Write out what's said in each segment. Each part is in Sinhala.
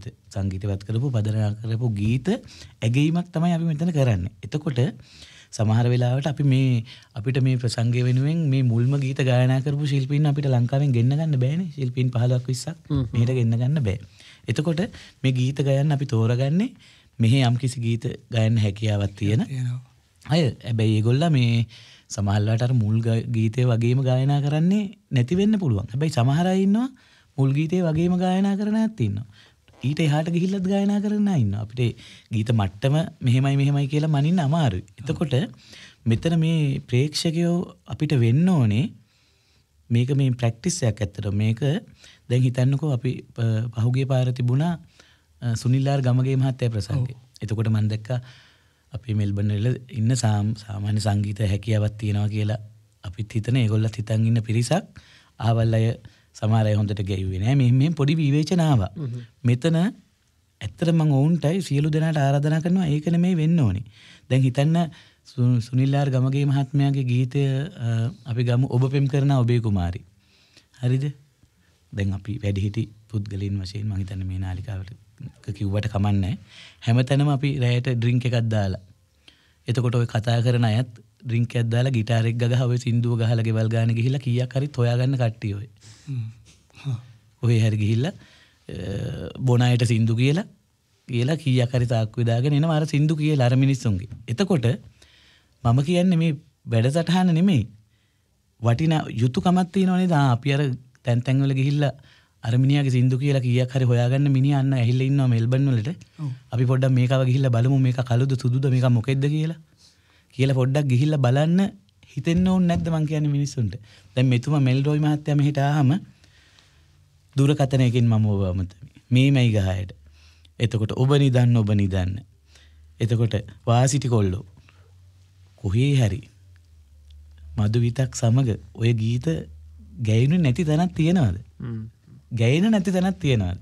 සංගීතවත් කරපු පදරණා කරපු ගීත ඇගීමක් තමයි අපි මෙතන කරන්නේ. එතකොට සමහර වෙලාවට අපිට මේ ප්‍රසංගය වෙනුවෙන් මේ මුල්ම ගීත ගායනා කරපු ශිල්පීන් අපිට ලංකාවෙන් ගෙන්න ගන්න බෑනේ. ශිල්පීන් 15ක් 20ක් මෙහෙට ගෙන්න ගන්න බෑ. එතකොට මේ ගීත ගයන්න අපි තෝරගන්නේ මෙහි යම්කිසි ගීත ගයන්න හැකියාවක් තියෙන අය. හැබැයි ඒගොල්ලෝ මේ සමහරවිට අර මුල් ගීතේ වගේම ගායනා කරන්නේ නැති වෙන්න පුළුවන්. හැබැයි සමහර අය ඉන්නවා මුල් ගීතේ වගේම ගායනා කරන අයත් ඉන්නවා. ඊට එහාට ගිහිල්ලත් ගායනා කරන අය ඉන්නවා. අපිට ගීත මට්ටම මෙහෙමයි කියලා මනින්න අමාරුයි. එතකොට මෙතන මේ ප්‍රේක්ෂකයෝ අපිට වෙන්න ඕනේ මේක මේ ප්‍රැක්ටිස් එකක් ඇත්තට. මේක දැන් හිතන්නකෝ අපි පහුගිය පාර තිබුණා සුනිල් ආර් ගමගේ මහත්තයා ප්‍රසංගේ. එතකොට මම දැක්කා අපි මෙල්බන් වල ඉන්න සාමාන්‍ය සංගීත හැකියාවක් තියෙනවා කියලා අපිත් හිතන ඒගොල්ලත් හිතන් ඉන්න පිරිසක් ආවල් අය සමහර අය හොඳට ගැයුවේ නෑ. මෙහෙම පොඩි විවේචන ආවා. මෙතන ඇත්තට මම ඔවුන්ටයි සියලු දෙනාට ආරාධනා කරනවා ඒක නෙමෙයි වෙන්න ඕනේ. දැන් හිතන්න සුනිල් ආර් ගමගේ මහත්මයාගේ ගීතය අපි ගමු ඔබ පෙම් කරන ඔබේ කුමාරි. හරිද? දැන් අපි වැඩිහිටි පුද්ගලයන් වශයෙන් මම හිතන්නේ මේ නාලිකාවට කිව්වට කමන්නේ. හැමතැනම අපි රැයට ඩ්‍රින්ක් එකක් දාලා. එතකොට ඔය කතා කරන අයත් ඩ්‍රින්ක් එකක් දාලා ගිටාර් එක ගහලා ඔය සින්දුව ගහලා ගෙවල් ගාන ගිහිල්ලා කීයක් හරි හොයාගන්න කට්ටිය ඔය. ඔය හැරි ගිහිල්ලා බොන අයට සින්දු කියලා කීයක් හරි තාක්කුවේ දාගෙන එනවා අර සින්දු කියලා අර මිනිස්සුන්ගේ. එතකොට මම කියන්නේ මේ වැඩසටහන නෙමෙයි. වටිනා යුතුයකමක් තියෙනවා නේද? අපි අර තැන් වල ගිහිල්ලා අර මිනිහාගේ සින්දු කියලා කීයක් හරි හොයාගන්න මිනිහා අන්න ඇහිල්ලා ඉන්නවා මෙල්බන් වලට. අපි පොඩ්ඩක් මේකව ගිහිල්ලා බලමු මේක කළුද සුදුද මේක මොකෙද්ද කියලා පොඩ්ඩක් ගිහිල්ලා බලන්න හිතෙන්න ඕනේ නැද්ද මං කියන්නේ මිනිස්සුන්ට. දැන් මෙතුමා මෙල්රොයි මහත්තයා මෙහෙට ආවම දුරකථනයකින් මම ඔබ අමතමි. මේමයි ගහයට. එතකොට ඔබ නිදන්න. එතකොට වාසිටි කොල්ලෝ කොහේ හැරි මధు විතක් සමග ඔය ගීත ගැයෙන්නේ නැති තැනක් තියනවාද? ගැයෙන්නේ නැති තැනක් තියනවාද?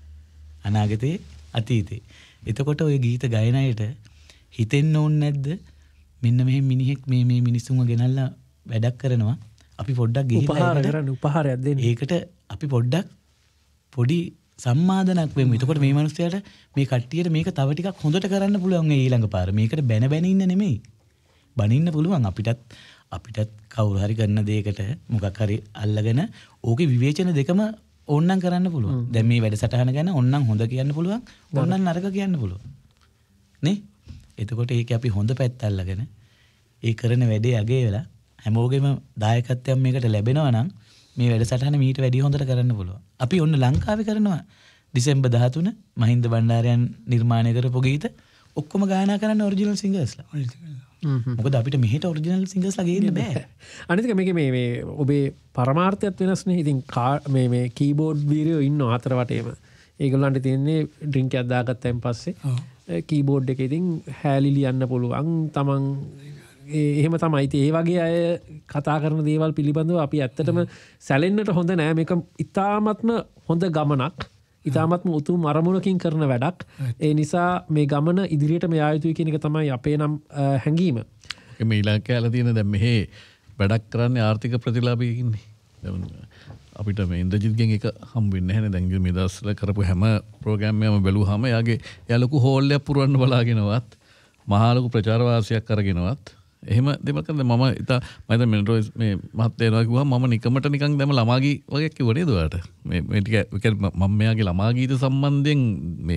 අනාගතේ අතීතේ. එතකොට ඔය ගීත ගයන අයට හිතෙන්න ඕනේ නැද්ද? මෙන්න මෙහෙම මිනිහෙක් මේ මිනිස්සුන්ව ගෙනල්ලා වැඩක් කරනවා. අපි පොඩ්ඩක් ගිහිල්ලා උපහාරයක් දෙන්න. ඒකට අපි පොඩ්ඩක් පොඩි සම්මාදනක් වෙමු. එතකොට මේ මිනිස්යාට මේ කට්ටියට මේක තව ටිකක් හොඳට කරන්න පුළුවන් ඊළඟ පාර. මේකට බැන ඉන්න නෙමෙයි. බනින්න පුළුවන් අපිටත් කවුරු හරි කරන දෙයකට මොකක් හරි අල්ලගෙන ඕකේ විවේචන දෙකම ඕන්නම් කරන්න පුළුවන්. දැන් මේ වැඩසටහන ගැන ඕන්නම් හොඳ කියන්න පුළුවන්, ඕන්නම් නරක කියන්න පුළුවන්. නේ? එතකොට ඒක අපි හොඳ පැත්ත අල්ලගෙන ඒ කරන වැඩේ අගේ වෙලා හැමෝගෙම දායකත්වයක් මේකට ලැබෙනවා නම් මේ වැඩසටහන මීට වැඩිය හොඳට කරන්න පුළුවන්. අපි ඔන්න ලංකාවේ කරනවා දෙසැම්බර් 13 මහින්ද බණ්ඩාරයන් නිර්මාණය කරපු ගීත ඔක්කොම ගායනා කරන්න ඔරිජිනල් සිංගර්ස්ලා. මොකද අපිට මෙහෙට ඔරිජිනල් සිංගර්ස්ලා ගේන්න බෑ. අනිත් එක මේ ඔබේ පරමාර්ථයත් වෙනස්නේ. ඉතින් මේ කීබෝඩ් වීරයෝ ඉන්නවා අතර වටේම. ඒගොල්ලන්ට තියෙන්නේ ඩ්‍රින්ක් එකක් දාගත්තයින් පස්සේ කීබෝඩ් එකේ ඉතින් හැලි ලියන්න පුළුවන්. තමන් එහෙම තමයි. ඉතින් ඒ වගේ අය කතා කරන දේවල් පිළිබඳව අපි ඇත්තටම සැලෙන්නට හොඳ නෑ. මේක ඉතාමත්ම හොඳ ගමනක්. ඉතාමත්ම උතුම් අරමුණකින් කරන වැඩක්. ඒ නිසා මේ ගමන ඉදිරියට යා යුතුයි කියන එක තමයි අපේ නම් හැඟීම. මේ ඉලක්කයල තියෙන දැන් මෙහි වැඩක් කරන්නේ ආර්ථික ප්‍රතිලාභයකින්නේ. අපිට මේ ඉන්ද්‍රජිත්ගෙන් එක හම්බ වෙන්නේ නැහැ නේ. දැන් මේ දවස්වල කරපු හැම ප්‍රෝග්‍රෑම් එකම බැලුවාම එයා ලොකු හෝල් එකක් පුරවන්න බලාගෙනවත් මහා ලොකු ප්‍රචාර වාසියක් කරගෙනවත් එහෙම දෙමල් කරන්නේ. මම හිතා මෙන්රොයිස් මේ මහත්තයා එනවා කිව්වම මම නිකමට නිකන් දැම ළමාගී වගේ කිව්ව නේද ඔයාලට? මේ ටික මම මෙයාගේ ළමා ගීත සම්බන්ධයෙන් මේ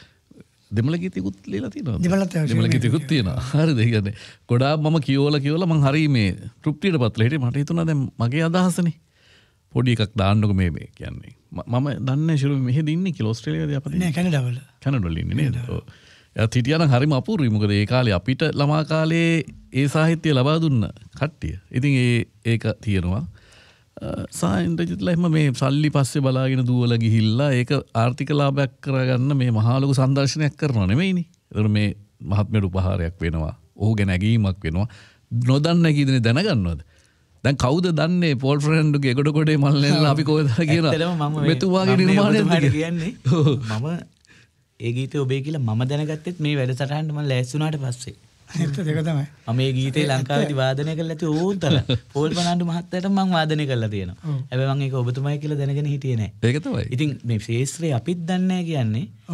දෙමළ ගීතයකුත් ලියලා තියෙනවා. දෙමළ ගීතයකුත් තියෙනවා. හරිද? ඒ කියන්නේ ගොඩාක් මම කියවලා මම හරි මේ තෘප්තියටපත්ලා හිටියේ. මට හිතුණා දැන් මගේ අදහසනේ පොඩි එකක් දාන්නකො මේ කියන්නේ. මම දන්නේ ශිරු මෙහෙද ඉන්නේ කියලා ඕස්ට්‍රේලියාවේදී අපිට. නෑ කැනඩාවල. කැනඩාවල ඉන්නේ නේද? ඔව්. එයාත් හිටියානම් හරිම අපූර්වයි. මොකද ඒ කාලේ අපිට ළමා කාලේ ඒ සාහිත්‍යය ලබා දුන්න කට්ටිය. ඉතින් ඒක තියෙනවා. සාහිත්‍යජිත්ලා එහෙම මේ සල්ලි පස්සේ බලාගෙන දුවලා ගිහිල්ලා ඒක ආර්ථික ලාභයක් කරගන්න මේ මහා ලොකු සංදර්ශනයක් කරනවා නෙමෙයිනේ. ඒතර මේ මහත්මයට උපහාරයක් වෙනවා. ඔහු ගැන ඇගීමක් වෙනවා. නොදන්න කීදෙනේ දැනගන්නවද? දැන් කවුද දන්නේ පෝල් ෆ්‍රෙන්ඩ්ගේ ගොඩ ගොඩේ මල් නෙල්ලා අපි කොහෙද කියලා. මෙතුමාගේ නිර්මාණයද කියන්නේ. මම ඒ ගීතේ ඔබේ කියලා මම දැනගත්තෙත් මේ වැඩසටහනට මම ලෑස්ති වුණාට පස්සේ. ඒක තමයි. මම මේ ගීතේ ලංකාවේදී වාදනය කරලා ඇති ඕන්තර. පෝල් ෆර්නෑන්ඩෝ මහත්තයාට මම වාදනය කරලා තියෙනවා. හැබැයි මම ඒක ඔබතුමායි කියලා දැනගෙන හිටියේ නෑ. ඒක තමයි. ඉතින් මේ ශේෂ්ත්‍රේ අපිත් දන්නේ නෑ කියන්නේ